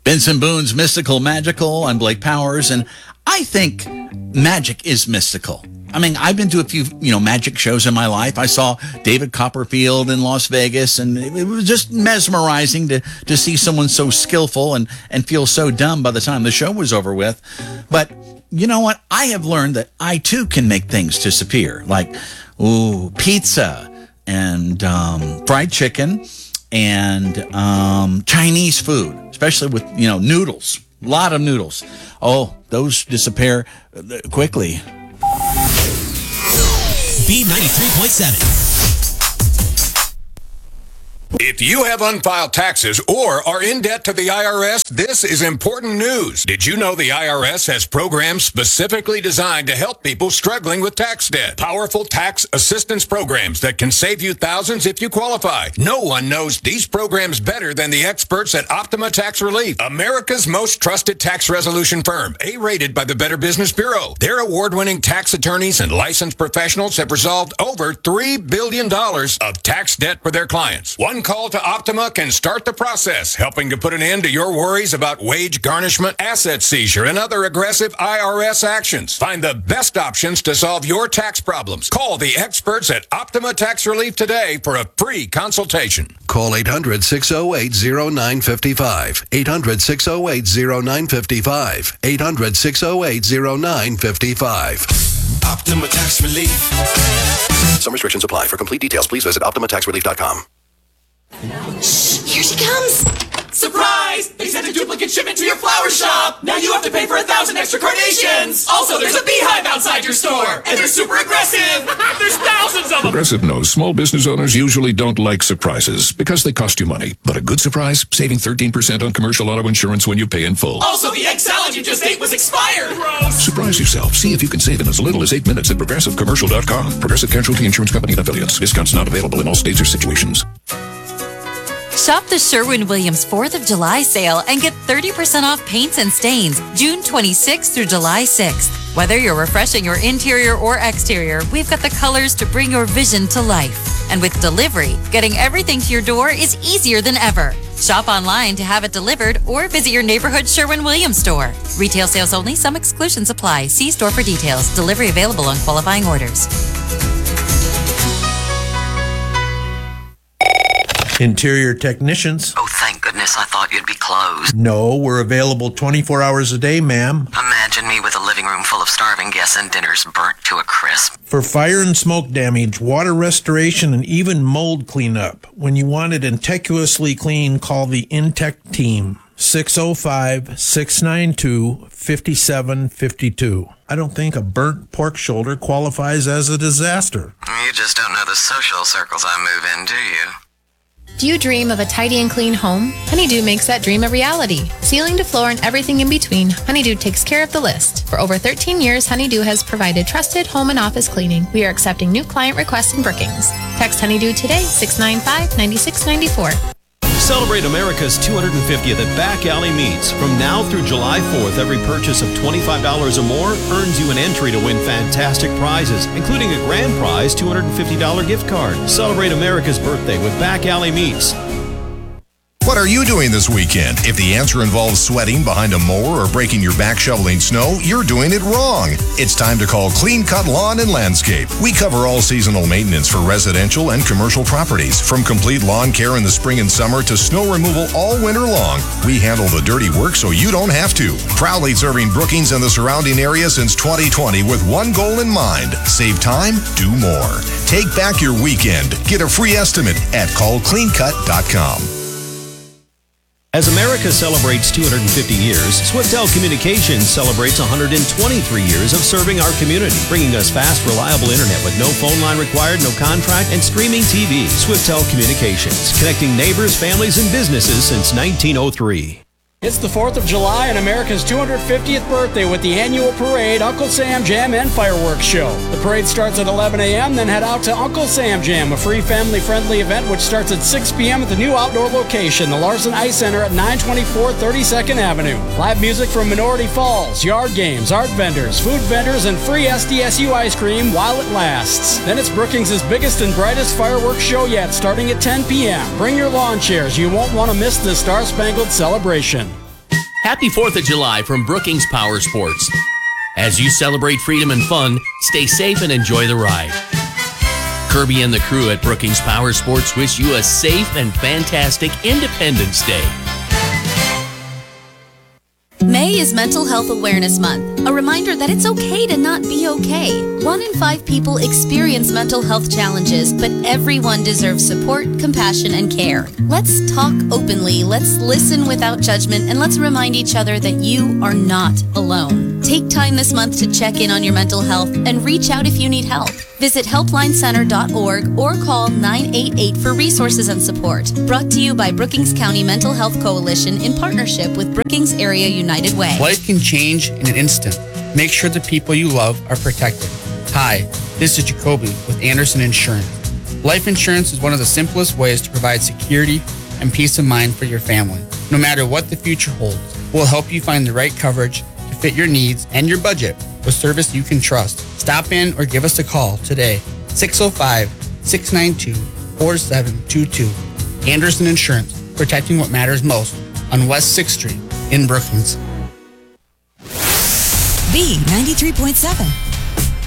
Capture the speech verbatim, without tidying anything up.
Benson Boone's Mystical Magical. I'm Blake Powers, and I think magic is mystical. I mean, I've been to a few, you know, magic shows in my life. I saw David Copperfield in Las Vegas, and it was just mesmerizing to, to see someone so skillful and, and feel so dumb by the time the show was over with. But you know what? I have learned that I, too, can make things disappear, like, ooh, pizza and um, fried chicken and um, Chinese food, especially with, you know, noodles. A lot of noodles. Oh, those disappear quickly. B ninety-three point seven. If you have unfiled taxes or are in debt to the I R S, this is important news. Did you know the I R S has programs specifically designed to help people struggling with tax debt? Powerful tax assistance programs that can save you thousands if you qualify. No one knows these programs better than the experts at Optima Tax Relief, America's most trusted tax resolution firm, A-rated by the Better Business Bureau. Their award-winning tax attorneys and licensed professionals have resolved over three billion dollars of tax debt for their clients. One call to Optima can start the process, helping to put an end to your worries about wage garnishment, asset seizure, and other aggressive I R S actions. Find the best options to solve your tax problems. Call the experts at Optima Tax Relief today for a free consultation. Call eight hundred, six oh eight, oh nine five five. eight hundred, six oh eight, oh nine five five. eight hundred, six oh eight, oh nine five five. Optima Tax Relief. Some restrictions apply. For complete details, please visit optima tax relief dot com. Shh, here she comes. Surprise! They sent a duplicate shipment to your flower shop. Now you have to pay for a thousand extra carnations. Also, there's a beehive outside your store, and they're super aggressive. There's thousands of them. Progressive knows small business owners usually don't like surprises because they cost you money. But a good surprise, saving thirteen percent on commercial auto insurance when you pay in full. Also, the egg salad you just ate was expired. Gross. Surprise yourself. See if you can save in as little as eight minutes at progressive commercial dot com. Progressive Casualty Insurance Company and affiliates. Discounts not available in all states or situations. Shop the Sherwin-Williams fourth of July sale and get thirty percent off paints and stains June twenty-sixth through July sixth. Whether you're refreshing your interior or exterior, we've got the colors to bring your vision to life. And with delivery, getting everything to your door is easier than ever. Shop online to have it delivered or visit your neighborhood Sherwin-Williams store. Retail sales only. Some exclusions apply. See store for details. Delivery available on qualifying orders. Interior technicians. Oh, thank goodness, I thought you'd be closed. No, we're available twenty-four hours a day, ma'am. Imagine me with a living room full of starving guests and dinners burnt to a crisp. For fire and smoke damage, water restoration, and even mold cleanup. When you want it meticulously clean, call the Intech team. six oh five, six nine two, five seven five two. I don't think a burnt pork shoulder qualifies as a disaster. You just don't know the social circles I move in, do you? Do you dream of a tidy and clean home? Honeydew makes that dream a reality. Ceiling to floor and everything in between, Honeydew takes care of the list. For over thirteen years, Honeydew has provided trusted home and office cleaning. We are accepting new client requests in Brookings. Text Honeydew today, six nine five, nine six nine four. Celebrate America's two hundred fiftieth at Back Alley Meats. From now through July fourth, every purchase of twenty-five dollars or more earns you an entry to win fantastic prizes, including a grand prize two hundred fifty dollars gift card. Celebrate America's birthday with Back Alley Meats. What are you doing this weekend? If the answer involves sweating behind a mower or breaking your back shoveling snow, you're doing it wrong. It's time to call Clean Cut Lawn and Landscape. We cover all seasonal maintenance for residential and commercial properties, from complete lawn care in the spring and summer to snow removal all winter long. We handle the dirty work so you don't have to. Proudly serving Brookings and the surrounding area since twenty twenty with one goal in mind: save time, do more. Take back your weekend. Get a free estimate at call clean cut dot com. As America celebrates two hundred fifty years, Swiftel Communications celebrates one hundred twenty-three years of serving our community, bringing us fast, reliable internet with no phone line required, no contract, and streaming T V. Swiftel Communications, connecting neighbors, families, and businesses since nineteen oh three. It's the fourth of July and America's two hundred fiftieth birthday with the annual parade, Uncle Sam Jam, and Fireworks Show. The parade starts at eleven a.m., then head out to Uncle Sam Jam, a free family-friendly event which starts at six p.m. at the new outdoor location, the Larson Ice Center at nine twenty-four thirty-second Avenue. Live music from Minority Falls, yard games, art vendors, food vendors, and free S D S U ice cream while it lasts. Then it's Brookings' biggest and brightest fireworks show yet, starting at ten p.m. Bring your lawn chairs. You won't want to miss this star-spangled celebration. Happy fourth of July from Brookings Power Sports. As you celebrate freedom and fun, stay safe and enjoy the ride. Kirby and the crew at Brookings Power Sports wish you a safe and fantastic Independence Day. May is Mental Health Awareness Month, a reminder that it's okay to not be okay. One in five people experience mental health challenges, but everyone deserves support, compassion, and care. Let's talk openly, let's listen without judgment, and let's remind each other that you are not alone. Take time this month to check in on your mental health and reach out if you need help. Visit helpline center dot org or call nine eight eight for resources and support. Brought to you by Brookings County Mental Health Coalition in partnership with Brookings Area United Way. Life can change in an instant. Make sure the people you love are protected. Hi, this is Jacoby with Anderson Insurance. Life insurance is one of the simplest ways to provide security and peace of mind for your family. No matter what the future holds, we'll help you find the right coverage to fit your needs and your budget with service you can trust. Stop in or give us a call today, six oh five, six nine two, four seven two two. Anderson Insurance, protecting what matters most on West sixth Street in Brookings. B ninety-three point seven.